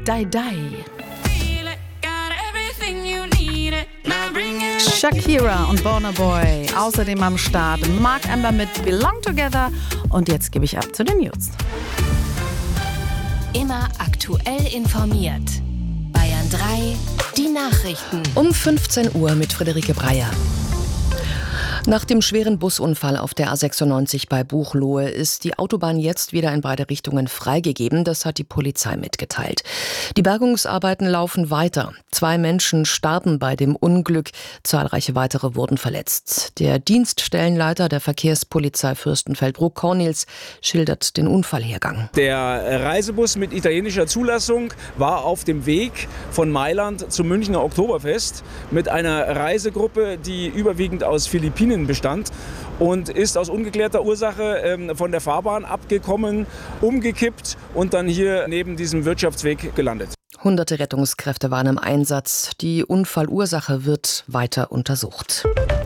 Die Die. Shakira und Burna Boy. Außerdem am Start Mark Amber mit Belong Together. Und jetzt gebe ich ab zu den News. Immer aktuell informiert. Bayern 3, die Nachrichten. Um 15 Uhr mit Friederike Breyer. Nach dem schweren Busunfall auf der A96 bei Buchloe ist die Autobahn jetzt wieder in beide Richtungen freigegeben. Das hat die Polizei mitgeteilt. Die Bergungsarbeiten laufen weiter. 2 Menschen starben bei dem Unglück. Zahlreiche weitere wurden verletzt. Der Dienststellenleiter der Verkehrspolizei Fürstenfeldbruck, Cornils, schildert den Unfallhergang. Der Reisebus mit italienischer Zulassung war auf dem Weg von Mailand zum Münchner Oktoberfest mit einer Reisegruppe, die überwiegend aus Philippinen bestand und ist aus ungeklärter Ursache von der Fahrbahn abgekommen, umgekippt und dann hier neben diesem Wirtschaftsweg gelandet. Hunderte Rettungskräfte waren im Einsatz. Die Unfallursache wird weiter untersucht.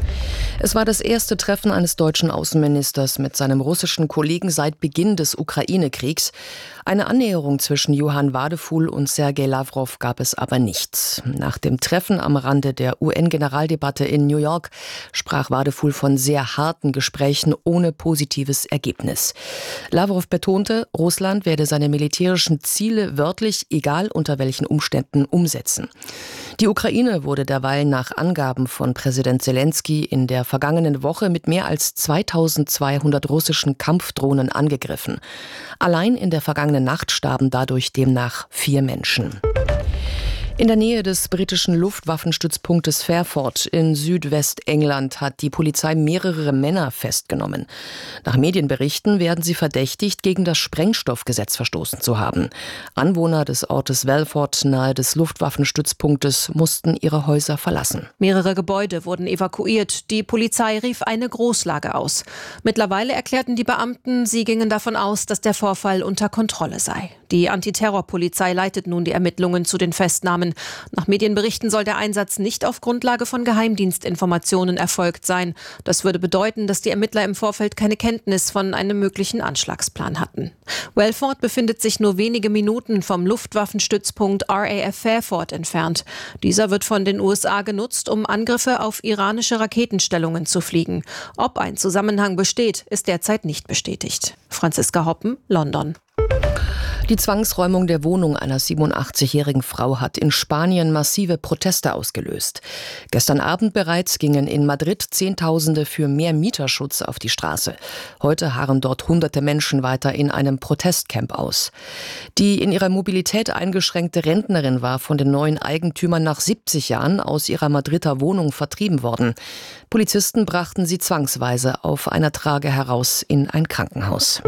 Es war das erste Treffen eines deutschen Außenministers mit seinem russischen Kollegen seit Beginn des Ukraine-Kriegs. Eine Annäherung zwischen Johann Wadefuhl und Sergei Lavrov gab es aber nicht. Nach dem Treffen am Rande der UN-Generaldebatte in New York sprach Wadefuhl von sehr harten Gesprächen ohne positives Ergebnis. Lavrov betonte, Russland werde seine militärischen Ziele wörtlich, egal unter welchen Umständen, umsetzen. Die Ukraine wurde derweil nach Angaben von Präsident Zelensky in der vergangenen Woche mit mehr als 2200 russischen Kampfdrohnen angegriffen. Allein in der vergangenen Nacht starben dadurch demnach 4 Menschen. In der Nähe des britischen Luftwaffenstützpunktes Fairford in Südwestengland hat die Polizei mehrere Männer festgenommen. Nach Medienberichten werden sie verdächtigt, gegen das Sprengstoffgesetz verstoßen zu haben. Anwohner des Ortes Welford nahe des Luftwaffenstützpunktes mussten ihre Häuser verlassen. Mehrere Gebäude wurden evakuiert. Die Polizei rief eine Großlage aus. Mittlerweile erklärten die Beamten, sie gingen davon aus, dass der Vorfall unter Kontrolle sei. Die Antiterrorpolizei leitet nun die Ermittlungen zu den Festnahmen. Nach Medienberichten soll der Einsatz nicht auf Grundlage von Geheimdienstinformationen erfolgt sein. Das würde bedeuten, dass die Ermittler im Vorfeld keine Kenntnis von einem möglichen Anschlagsplan hatten. Welford befindet sich nur wenige Minuten vom Luftwaffenstützpunkt RAF Fairford entfernt. Dieser wird von den USA genutzt, um Angriffe auf iranische Raketenstellungen zu fliegen. Ob ein Zusammenhang besteht, ist derzeit nicht bestätigt. Franziska Hoppen, London. Die Zwangsräumung der Wohnung einer 87-jährigen Frau hat in Spanien massive Proteste ausgelöst. Gestern Abend bereits gingen in Madrid Zehntausende für mehr Mieterschutz auf die Straße. Heute harren dort hunderte Menschen weiter in einem Protestcamp aus. Die in ihrer Mobilität eingeschränkte Rentnerin war von den neuen Eigentümern nach 70 Jahren aus ihrer Madrider Wohnung vertrieben worden. Polizisten brachten sie zwangsweise auf einer Trage heraus in ein Krankenhaus.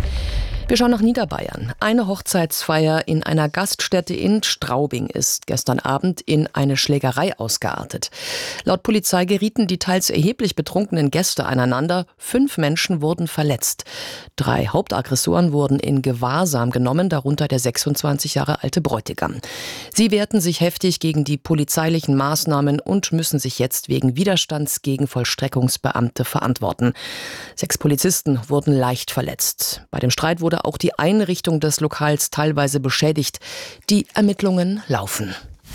Wir schauen nach Niederbayern. Eine Hochzeitsfeier in einer Gaststätte in Straubing ist gestern Abend in eine Schlägerei ausgeartet. Laut Polizei gerieten die teils erheblich betrunkenen Gäste aneinander. 5 Menschen wurden verletzt. 3 Hauptaggressoren wurden in Gewahrsam genommen, darunter der 26 Jahre alte Bräutigam. Sie wehrten sich heftig gegen die polizeilichen Maßnahmen und müssen sich jetzt wegen Widerstands gegen Vollstreckungsbeamte verantworten. 6 Polizisten wurden leicht verletzt. Bei dem Streit wurde auch die Einrichtung des Lokals teilweise beschädigt. Die Ermittlungen laufen.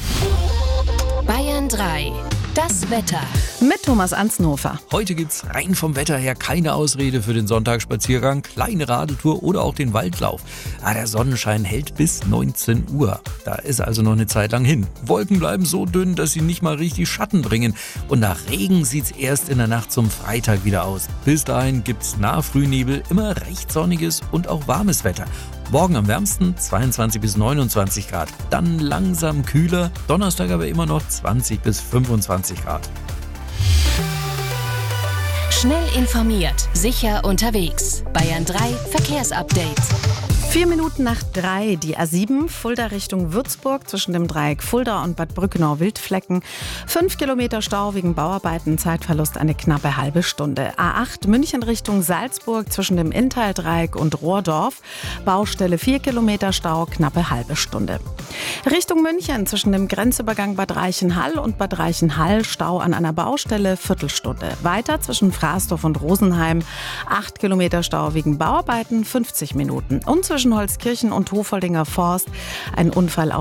Bayern 3, das Wetter. Mit Thomas Ansnhofer. Heute gibt's rein vom Wetter her keine Ausrede für den Sonntagsspaziergang, kleine Radeltour oder auch den Waldlauf. Der Sonnenschein hält bis 19 Uhr. Da ist also noch eine Zeit lang hin. Wolken bleiben so dünn, dass sie nicht mal richtig Schatten bringen. Und nach Regen sieht's erst in der Nacht zum Freitag wieder aus. Bis dahin gibt's nach Frühnebel immer recht sonniges und auch warmes Wetter. Morgen am wärmsten 22 bis 29 Grad. Dann langsam kühler, Donnerstag aber immer noch 20 bis 25 Grad. Schnell informiert, sicher unterwegs. Bayern 3 Verkehrsupdate. 4 Minuten nach 3, die A7, Fulda Richtung Würzburg, zwischen dem Dreieck Fulda und Bad Brückenau-Wildflecken. 5 Kilometer Stau wegen Bauarbeiten, Zeitverlust eine knappe halbe Stunde. A8 München Richtung Salzburg, zwischen dem Inntal-Dreieck und Rohrdorf. Baustelle 4 Kilometer Stau, knappe halbe Stunde. Richtung München, zwischen dem Grenzübergang Bad Reichenhall und Bad Reichenhall, Stau an einer Baustelle, Viertelstunde. Weiter zwischen Fraßdorf und Rosenheim, 8 Kilometer Stau wegen Bauarbeiten, 50 Minuten. Und zwischen Holzkirchen und Hofoldinger Forst ein Unfall